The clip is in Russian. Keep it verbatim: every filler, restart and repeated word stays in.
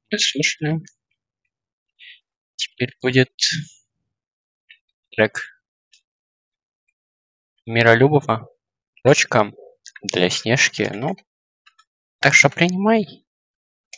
Слушаю. Теперь будет трек Миролюбова. Дочка для Снежки. Ну, так что принимай.